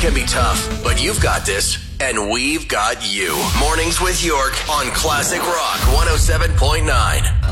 can be tough, but you've got this, and we've got you. Mornings with York on Classic Rock 107.9.